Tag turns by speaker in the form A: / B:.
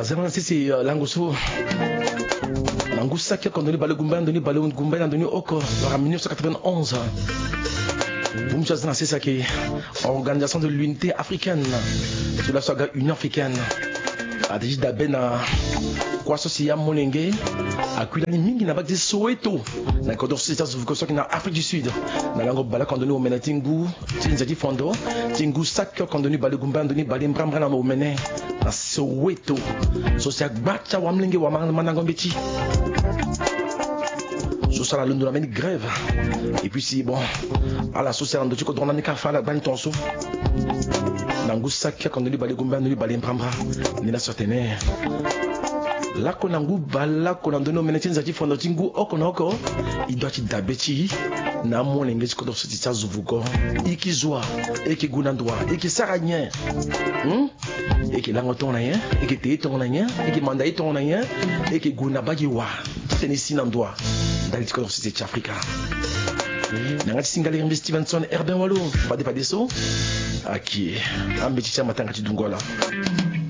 A: Azana c'est Langoso. Langusa qui a condamné Balagumba, donné Balagumba, donné Oko en 1991. Vous me savez, c'est ça qui est organisation de l'unité africaine. Sur la saga Union africaine. A déjà d'abena quoi associé à Molenge. A Kuilani Mingi n'a pas dit Soweto. N'a qu'au dossier de Soweto qui est en Afrique du Sud. N'a l'angle Bala condamné au Menatingu, Tinzadi Fondo, Tingu Sak qui a condamné Balagumba, donné Balembramra au Mené. Na Soweto. Social Bacha Wamlenge Wamanangombechi. Social à Londres, la grève. Et puis si bon, à la sociale, on doit donner un la banne ton sou. Nangusa qui a condamné Balagumba, donné Balembramra. Nina certaine. Là qu'on a un goût, là qu'on a donné au Menetin Zati Fondotingu, Okonoko, il doit être d'abeti. Na mon langage qu'on doit se dire Zuvuko, Ikizwa, Eki Gunandwa, Eki Saragnen, Eki Langotonaya, Eki Tétonaya, Eki Mandaïtonaya, Eki Gunabagiwa, c'est ici Nandoa, dans les corps de Africa. Nangati Singalé Stevenson, Herbin Wallo, pas des so, à qui, un petit matin à Tidungola.